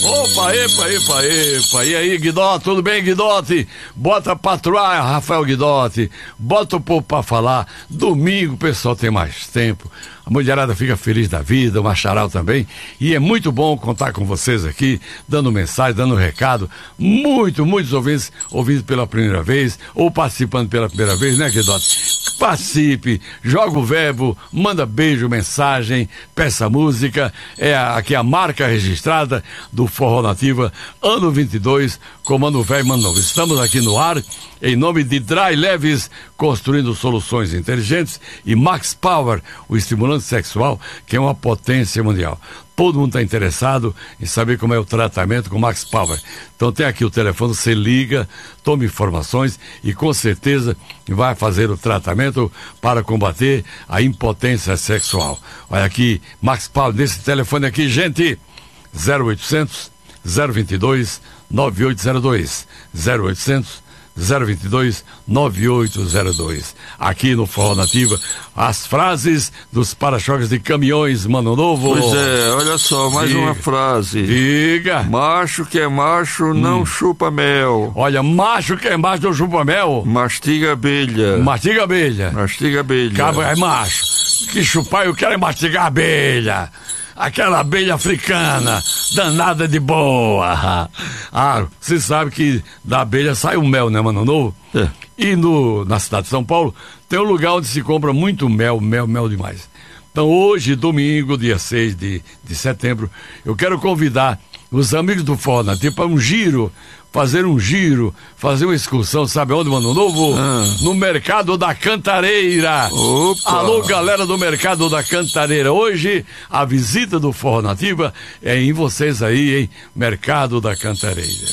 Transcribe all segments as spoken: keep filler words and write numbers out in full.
Opa, epa, epa, epa. E aí, Guidotti, tudo bem, Guidotti? Bota pra atuar, Rafael Guidotti. Bota o povo pra falar. Domingo o pessoal tem mais tempo. A mulherada fica feliz da vida, o Macharal também. E é muito bom contar com vocês aqui, dando mensagem, dando recado. Muito, muitos ouvintes ouvindo pela primeira vez, ou participando pela primeira vez, né, Guidotti? Participe, joga o verbo, manda beijo, mensagem, peça música. É a, aqui a marca registrada do Forró Nativa, ano vinte e dois, Comando Velho Mano Novo. Estamos aqui no ar, em nome de Dry Leves, construindo soluções inteligentes, e Max Power, o estimulante sexual, que é uma potência mundial. Todo mundo está interessado em saber como é o tratamento com Max Power. Então tem aqui o telefone, você liga, toma informações e com certeza vai fazer o tratamento para combater a impotência sexual. Olha aqui, Max Power, nesse telefone aqui, gente, zero oitocentos, zero vinte e dois, nove oito zero dois, zero oitocentos, zero vinte e dois, nove oito zero dois. Aqui no Forró Nativa, as frases dos para-choques de caminhões, Mano Novo. Pois é, olha só, mais Diga. uma frase. Diga. Macho que é macho hum. não chupa mel. Olha, macho que é macho não chupa mel. Mastiga abelha. Mastiga abelha. Mastiga abelha. Cabra é macho. Que chupar, eu quero é mastigar abelha. Aquela abelha africana, danada de boa. Ah, você sabe que da abelha sai o mel, né, Mano Novo? É. E no, na cidade de São Paulo, tem um lugar onde se compra muito mel, mel, mel demais. Então hoje, domingo, dia seis de, de setembro, eu quero convidar os amigos do Forró Nativa para um giro, fazer um giro, fazer uma excursão, sabe onde, Mano Novo? Ah. No Mercado da Cantareira. Opa. Alô, galera do Mercado da Cantareira. Hoje, a visita do Forró Nativa é em vocês aí, hein? Mercado da Cantareira.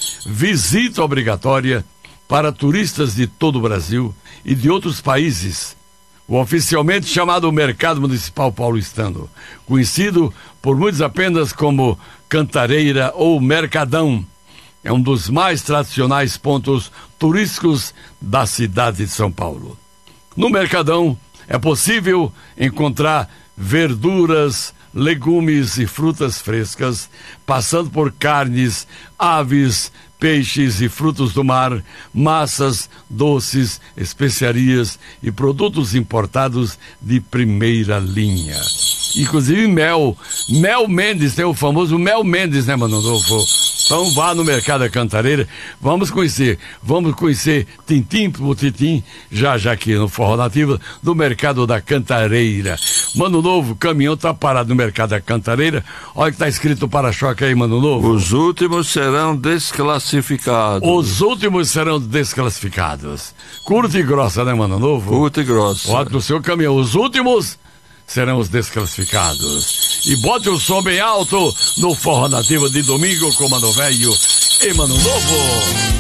Visita obrigatória para turistas de todo o Brasil e de outros países. O oficialmente chamado Mercado Municipal Paulistano, conhecido por muitos apenas como Cantareira ou Mercadão, é um dos mais tradicionais pontos turísticos da cidade de São Paulo. No Mercadão é possível encontrar verduras, legumes e frutas frescas, passando por carnes, aves, peixes e frutos do mar, massas, doces, especiarias e produtos importados de primeira linha. Inclusive mel, Mel Mendes, tem o famoso Mel Mendes, né, Mano Novo? Então vá no Mercado da Cantareira, vamos conhecer, vamos conhecer Tintim por Tintim, já já aqui no Forró Nativa, do Mercado da Cantareira. Mano Novo, o caminhão tá parado no Mercado da Cantareira, olha que tá escrito para-choque aí, Mano Novo. Os últimos serão desclassificados. Os últimos serão desclassificados. Curta e grossa, né, Mano Novo? Curta e grossa. Olha no seu caminhão, os últimos serão os desclassificados. E bote o som bem alto no Forró Nativa de domingo com Mano Velho e Mano Novo.